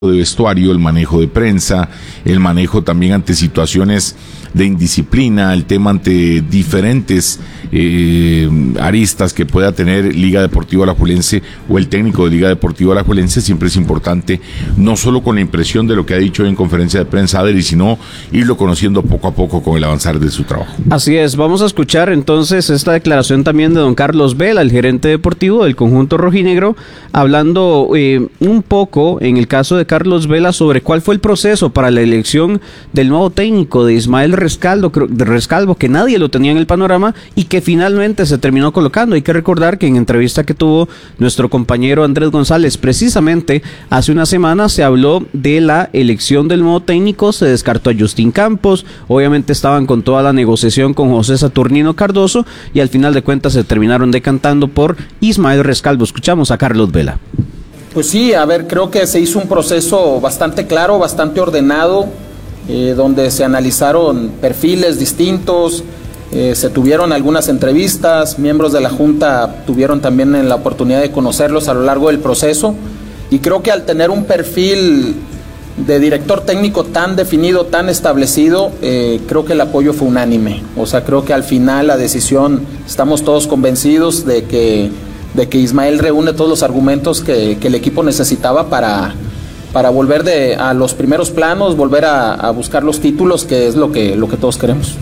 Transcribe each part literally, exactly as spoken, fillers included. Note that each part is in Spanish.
de vestuario, el manejo de prensa, el manejo también ante situaciones de indisciplina, el tema ante diferentes eh, aristas que pueda tener Liga Deportiva Alajuelense o el técnico de Liga Deportiva Alajuelense. Siempre es importante, no solo con la impresión de lo que ha dicho en conferencia de prensa Adri, sino irlo conociendo poco a poco con el avanzar de su trabajo. Así es, vamos a escuchar entonces esta declaración también de don Carlos Vela, el gerente deportivo del conjunto rojinegro, hablando eh, un poco, en el caso de Carlos Vela, sobre cuál fue el proceso para la elección del nuevo técnico de Ismael Rescalvo, de Rescalvo, que nadie lo tenía en el panorama y que finalmente se terminó colocando. Hay que recordar que en entrevista que tuvo nuestro compañero Andrés González, precisamente hace una semana se habló de la elección del nuevo técnico, se descartó a Justin Campos, obviamente estaban con toda la negociación con José Saturnino Cardoso y al final de cuentas se terminaron decantando por Ismael Rescalvo. Escuchamos a Carlos Vela. Pues sí, a ver, creo que se hizo un proceso bastante claro, bastante ordenado, eh, donde se analizaron perfiles distintos, eh, se tuvieron algunas entrevistas, miembros de la Junta tuvieron también la oportunidad de conocerlos a lo largo del proceso, y creo que al tener un perfil de director técnico tan definido, tan establecido, eh, creo que el apoyo fue unánime. O sea, creo que al final la decisión, estamos todos convencidos de que de que Ismael reúne todos los argumentos que, que el equipo necesitaba para, para volver de, a los primeros planos, volver a, a buscar los títulos, que es lo que, lo que todos queremos.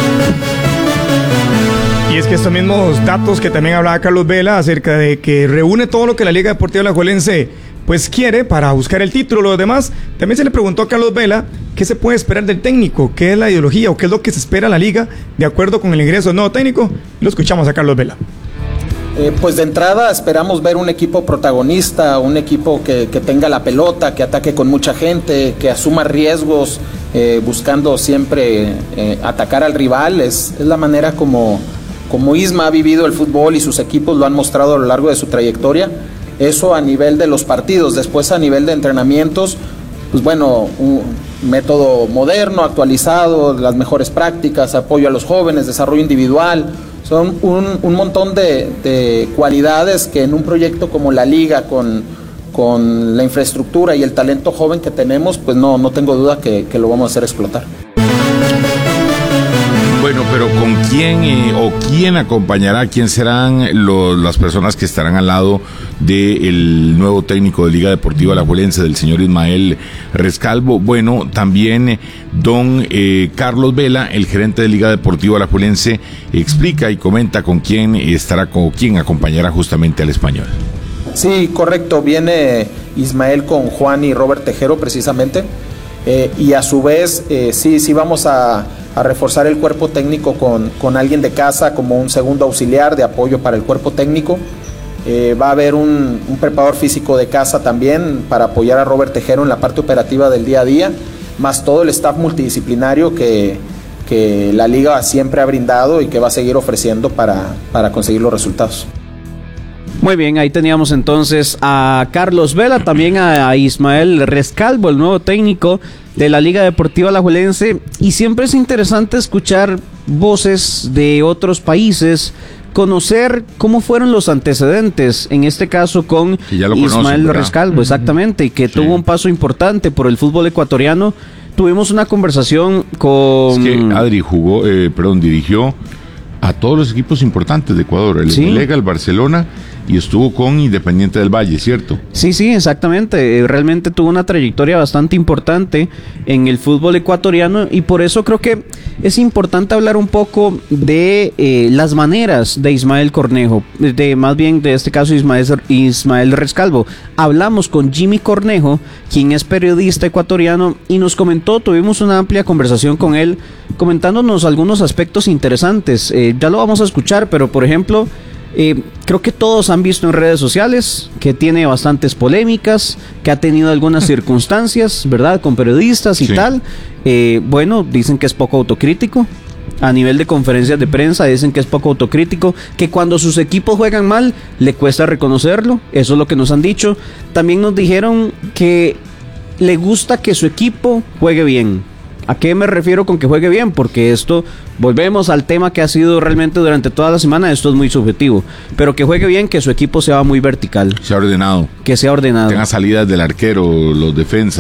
Y es que estos mismos datos que también hablaba Carlos Vela acerca de que reúne todo lo que la Liga Deportiva Alajuelense pues quiere para buscar el título, lo demás, también se le preguntó a Carlos Vela qué se puede esperar del técnico, qué es la ideología o qué es lo que se espera en la Liga de acuerdo con el ingreso del nuevo técnico. Lo escuchamos a Carlos Vela. Eh, pues de entrada esperamos ver un equipo protagonista, un equipo que, que tenga la pelota, que ataque con mucha gente, que asuma riesgos, eh, buscando siempre eh, atacar al rival. Es, es la manera como, como Isma ha vivido el fútbol y sus equipos lo han mostrado a lo largo de su trayectoria. Eso a nivel de los partidos. Después a nivel de entrenamientos, pues bueno, un método moderno, actualizado, las mejores prácticas, apoyo a los jóvenes, desarrollo individual. Son un, un montón de, de cualidades que en un proyecto como la Liga, con, con la infraestructura y el talento joven que tenemos, pues no, no tengo duda que, que lo vamos a hacer explotar. Bueno, pero ¿con quién eh, o quién acompañará? ¿Quién serán los, las personas que estarán al lado del nuevo técnico de Liga Deportiva Alajuelense, del señor Ismael Rescalvo? Bueno, también eh, don eh, Carlos Vela, el gerente de Liga Deportiva Alajuelense, explica y comenta con quién estará, con quién acompañará justamente al español. Sí, correcto. Viene Ismael con Juan y Robert Tejero precisamente. Eh, y a su vez, eh, sí, sí vamos a, a reforzar el cuerpo técnico con, con alguien de casa como un segundo auxiliar de apoyo para el cuerpo técnico. Eh, va a haber un, un preparador físico de casa también para apoyar a Robert Tejero en la parte operativa del día a día, más todo el staff multidisciplinario que, que la Liga siempre ha brindado y que va a seguir ofreciendo para, para conseguir los resultados. Muy bien, ahí teníamos entonces a Carlos Vela, también a Ismael Rescalvo, el nuevo técnico de la Liga Deportiva Alajuelense, y siempre es interesante escuchar voces de otros países, conocer cómo fueron los antecedentes, en este caso con Ismael Rescalvo, exactamente, y que sí tuvo un paso importante por el fútbol ecuatoriano. Tuvimos una conversación con... Es que Adri jugó, eh, perdón, dirigió a todos los equipos importantes de Ecuador, el ¿sí? Lega, el Barcelona, y estuvo con Independiente del Valle, ¿cierto? Sí, sí, exactamente. Realmente tuvo una trayectoria bastante importante en el fútbol ecuatoriano y por eso creo que es importante hablar un poco de eh, las maneras de Ismael Cornejo, de más bien de este caso Ismael, Ismael Rescalvo. Hablamos con Jimmy Cornejo, quien es periodista ecuatoriano, y nos comentó, tuvimos una amplia conversación con él, comentándonos algunos aspectos interesantes. Eh, ya lo vamos a escuchar, pero por ejemplo... Eh, creo que todos han visto en redes sociales que tiene bastantes polémicas, que ha tenido algunas circunstancias, ¿verdad? Con periodistas y sí. tal. Eh, bueno, dicen que es poco autocrítico. A nivel de conferencias de prensa dicen que es poco autocrítico, que cuando sus equipos juegan mal le cuesta reconocerlo. Eso es lo que nos han dicho. También nos dijeron que le gusta que su equipo juegue bien. ¿A qué me refiero con que juegue bien? Porque esto, volvemos al tema que ha sido realmente durante toda la semana, esto es muy subjetivo, pero que juegue bien, que su equipo sea muy vertical. Sea ordenado. Que sea ordenado. Tenga salidas del arquero, los defensas.